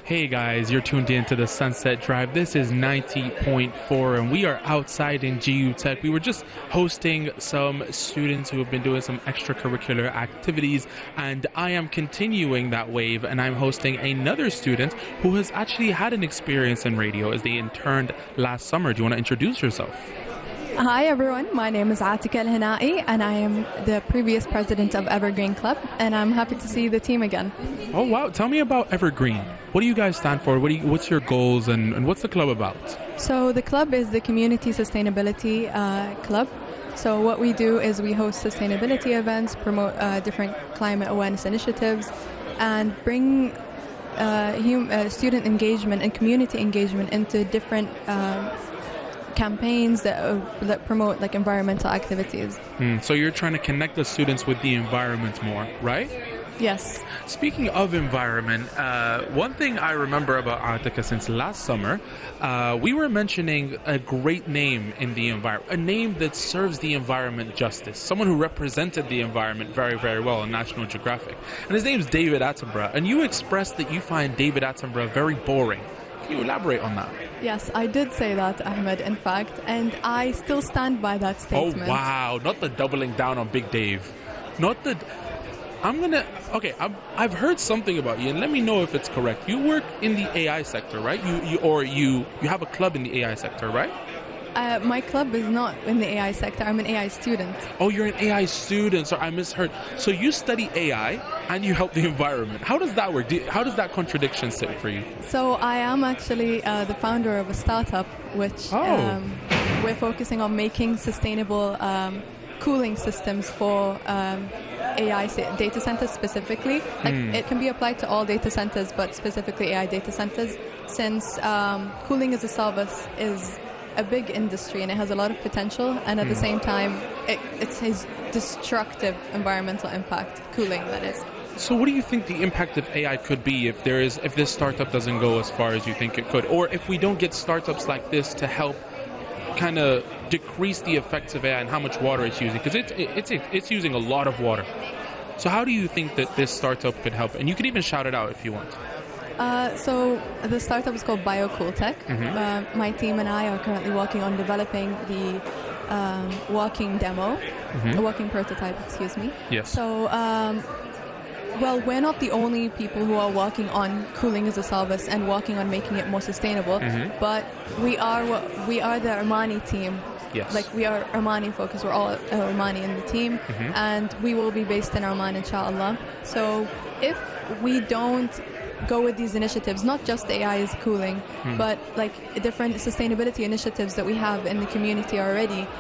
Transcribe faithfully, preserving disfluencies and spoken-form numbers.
Hey guys, you're tuned in to the Sunset Drive. This is ninety point four and we are outside in G U Tech. We were just hosting some students who have been doing some extracurricular activities, and I am continuing that wave, and I'm hosting another student who has actually had an experience in radio as they interned last summer. Do you want to introduce yourself? Hi everyone, my name is Atika Al-Hinai and I am the previous president of Evergreen Club, and I'm happy to see the team again. Oh wow, tell me about Evergreen. What do you guys stand for? What do you, what's your goals and, and what's the club about? So the club is the Community Sustainability uh, Club. So what we do is we host sustainability events, promote uh, different climate awareness initiatives, and bring uh, hum- uh, student engagement and community engagement into different uh, campaigns that, uh, that promote like environmental activities. Mm, so you're trying to connect the students with the environment more, right? Yes. Speaking of environment, uh, one thing I remember about Atika since last summer, uh, we were mentioning a great name in the environment, a name that serves the environment justice, someone who represented the environment very, very well on National Geographic. And his name is David Attenborough, and you expressed that you find David Attenborough very boring. Can you elaborate on that? Yes, I did say that, Ahmed, in fact, and I still stand by that statement. Oh, wow. Not the doubling down on Big Dave. Not the... I'm going to... Okay, I'm, I've heard something about you, and let me know if it's correct. You work in the A I sector, right? You, you Or you, you have a club in the A I sector, right? Uh, my club is not in the A I sector. I'm an A I student. Oh, you're an A I student, so I misheard. So you study A I and you help the environment. How does that work? Do, how does that contradiction sit for you? So I am actually uh, the founder of a startup, which oh. um, we're focusing on making sustainable um, cooling systems for um, A I data centers specifically. Like mm. It can be applied to all data centers, but specifically A I data centers, since um, cooling as a service is a big industry and it has a lot of potential, and at mm. the same time it, it's his destructive environmental impact, cooling that is. So what do you think the impact of A I could be if there is if this startup doesn't go as far as you think it could, or if we don't get startups like this to help kind of decrease the effects of A I and how much water it's using, because it's it's it's using a lot of water. So how do you think that this startup could help? And you could even shout it out if you want. Uh, so the startup is called BioCoolTech. Mm-hmm. Uh, my team and I are currently working on developing the um, walking demo, mm-hmm. a walking prototype, excuse me. Yes. So, um, well, we're not the only people who are working on cooling as a service and working on making it more sustainable, mm-hmm. but we are we are the Armani team. Yes. Like we are Armani focused. We're all uh, Armani in the team, mm-hmm. and we will be based in Oman, inshallah. So if we don't go with these initiatives, not just A I is cooling, mm. but like different sustainability initiatives that we have in the community already,